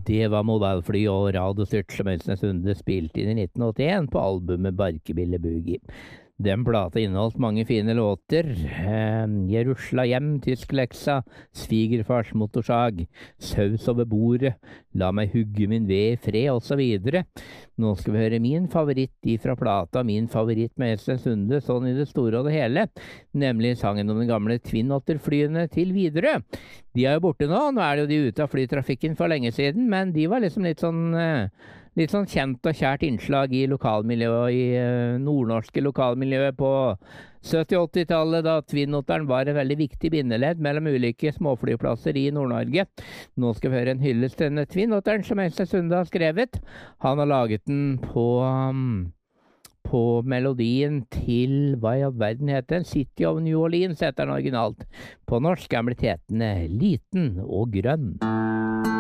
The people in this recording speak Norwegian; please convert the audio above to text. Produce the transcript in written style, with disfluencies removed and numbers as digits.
Det var modellfly og radiostyrt som Øystein Sunde spilte inn i 1981 på albumet Barkebille Boogie. Den plata inneholdt mange fine låter. Jeg rusla hjem, tyskleksa, svigerfars motorsag, saus over bordet, la meg hugge min ved i fred, og så videre. Nå skal vi høre min favoritt ifra plata, min favoritt med Øystein Sunde, sånn i det store og det hele, nemlig sangen om den gamle Twin Otter-flyene til Widerøe. De er jo borte nå er det jo de ute av flytrafikken for lenge siden, men de var liksom litt sånn kjent og kjært innslag i lokalmiljøet, i nordnorske lokalmiljøet på 70-80-tallet, da Twin Otteren var et veldig viktig bindeledd mellom ulike småflyplasser i Nord-Norge. Nå skal vi høre en hyllest til denne Twin Otteren som Øystein Sunde har skrevet. Han har laget den på melodien til, hva i all verden heter den? City of New Orleans heter den originalt. På norsk er den blitt hetende Liten og grønn.